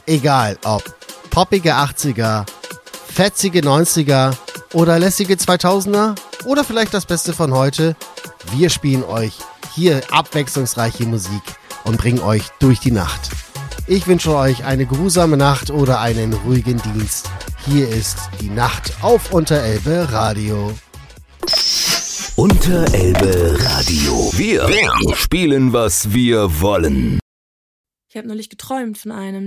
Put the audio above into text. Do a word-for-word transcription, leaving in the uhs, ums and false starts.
Egal ob poppige achtziger, fetzige neunziger oder lässige zweitausender oder vielleicht das Beste von heute. Wir spielen euch hier abwechslungsreiche Musik und bringen euch durch die Nacht. Ich wünsche euch eine geruhsame Nacht oder einen ruhigen Dienst. Hier ist die Nacht auf Unterelbe Radio. Unterelbe Radio. Wir spielen, was wir wollen. Ich habe neulich geträumt von einem,